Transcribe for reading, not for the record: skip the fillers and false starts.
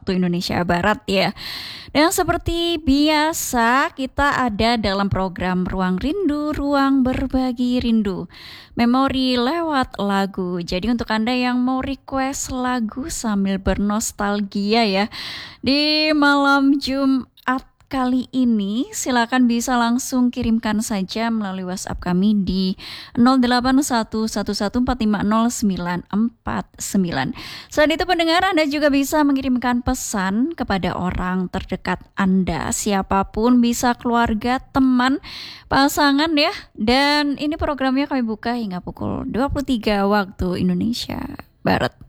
waktu Indonesia Barat ya. Dan seperti biasa kita ada dalam program Ruang Rindu, Ruang Berbagi Rindu. Memori lewat lagu. Jadi untuk Anda yang mau request lagu sambil bernostalgia ya, di malam Jumat kali ini silakan bisa langsung kirimkan saja melalui WhatsApp kami di 081114500949. Selain itu pendengar, Anda juga bisa mengirimkan pesan kepada orang terdekat Anda, siapapun, bisa keluarga, teman, pasangan ya. Dan ini programnya kami buka hingga pukul 23 waktu Indonesia Barat.